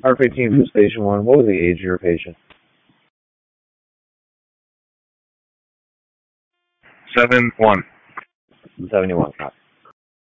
Heart rate team for station 1. What was the age of your patient? 71. 71. Copy.